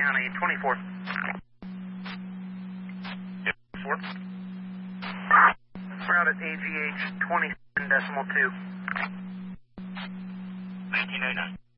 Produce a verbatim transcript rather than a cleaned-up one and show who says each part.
Speaker 1: County twenty-four.
Speaker 2: Yep, four.
Speaker 1: Route at A G H twenty-seven decimal two.
Speaker 2: nineteen oh nine.